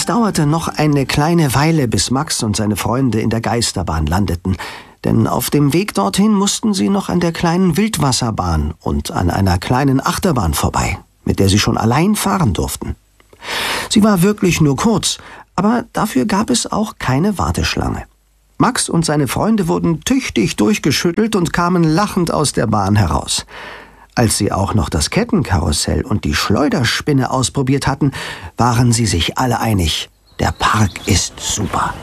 Es dauerte noch eine kleine Weile, bis Max und seine Freunde in der Geisterbahn landeten, denn auf dem Weg dorthin mussten sie noch an der kleinen Wildwasserbahn und an einer kleinen Achterbahn vorbei, mit der sie schon allein fahren durften. Sie war wirklich nur kurz, aber dafür gab es auch keine Warteschlange. Max und seine Freunde wurden tüchtig durchgeschüttelt und kamen lachend aus der Bahn heraus. Als sie auch noch das Kettenkarussell und die Schleuderspinne ausprobiert hatten, waren sie sich alle einig: Der Park ist super.